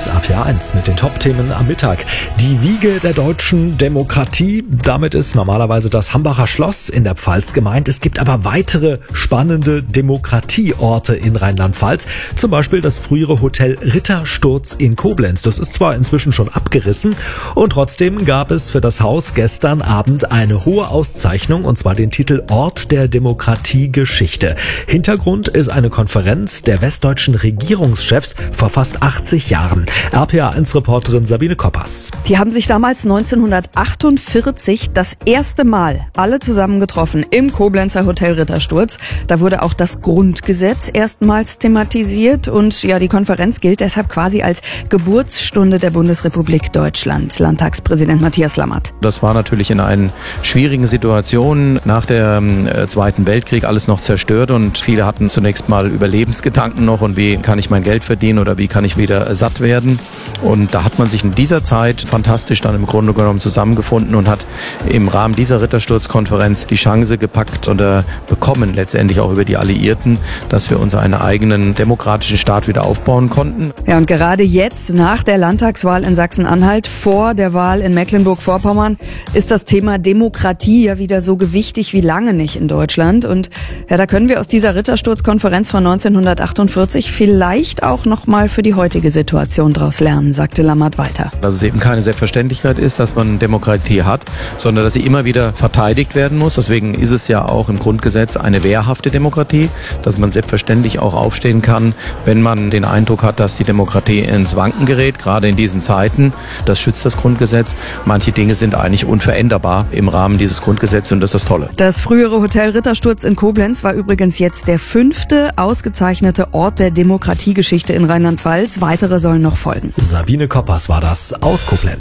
ist RPA 1 mit den Top-Themen am Mittag. Die Wiege der deutschen Demokratie, damit ist normalerweise das Hambacher Schloss in der Pfalz gemeint. Es gibt aber weitere spannende Demokratieorte in Rheinland-Pfalz. Zum Beispiel das frühere Hotel Rittersturz in Koblenz. Das ist zwar inzwischen schon abgerissen und trotzdem gab es für das Haus gestern Abend eine hohe Auszeichnung, und zwar den Titel Ort der Demokratiegeschichte. Hintergrund ist eine Konferenz der westdeutschen Regierungschefs vor fast 80 Jahren. RPA1-Reporterin Sabine Koppers. Die haben sich damals 1948 das erste Mal alle zusammengetroffen im Koblenzer Hotel Rittersturz. Da wurde auch das Grundgesetz erstmals thematisiert und ja, die Konferenz gilt deshalb quasi als Geburtsstunde der Bundesrepublik Deutschland. Landtagspräsident Matthias Lammert. Das war natürlich in einer schwierigen Situation nach dem Zweiten Weltkrieg alles noch zerstört und viele hatten zunächst mal Überlebensgedanken noch und wie kann ich mein Geld verdienen oder wie kann ich wieder satt werden. Und da hat man sich in dieser Zeit fantastisch dann im Grunde genommen zusammengefunden und hat im Rahmen dieser Rittersturzkonferenz die Chance gepackt und bekommen letztendlich auch über die Alliierten, dass wir uns einen eigenen demokratischen Staat wieder aufbauen konnten. Ja, und gerade jetzt nach der Landtagswahl in Sachsen-Anhalt, vor der Wahl in Mecklenburg-Vorpommern, ist das Thema Demokratie ja wieder so gewichtig wie lange nicht in Deutschland. Und ja, da können wir aus dieser Rittersturzkonferenz von 1948 vielleicht auch nochmal für die heutige Situation draus lernen, sagte Lammert weiter. Dass es eben keine Selbstverständlichkeit ist, dass man Demokratie hat, sondern dass sie immer wieder verteidigt werden muss. Deswegen ist es ja auch im Grundgesetz eine wehrhafte Demokratie, dass man selbstverständlich auch aufstehen kann, wenn man den Eindruck hat, dass die Demokratie ins Wanken gerät, gerade in diesen Zeiten. Das schützt das Grundgesetz. Manche Dinge sind eigentlich unveränderbar im Rahmen dieses Grundgesetzes und das ist das Tolle. Das frühere Hotel Rittersturz in Koblenz war übrigens jetzt der 5. ausgezeichnete Ort der Demokratiegeschichte in Rheinland-Pfalz. Weitere sollen noch folgen. Sabine Koppers war das aus Koblenz.